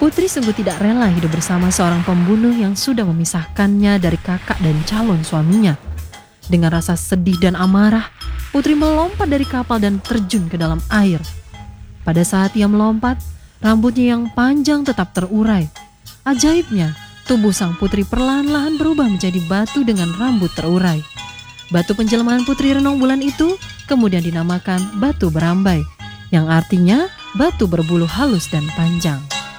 Putri sungguh tidak rela hidup bersama seorang pembunuh yang sudah memisahkannya dari kakak dan calon suaminya. Dengan rasa sedih dan amarah, Putri melompat dari kapal dan terjun ke dalam air. Pada saat ia melompat, rambutnya yang panjang tetap terurai. Ajaibnya, tubuh sang putri perlahan-lahan berubah menjadi batu dengan rambut terurai. Batu penjelmaan Putri Renong Bulan itu kemudian dinamakan Batu Berambai, yang artinya batu berbulu halus dan panjang.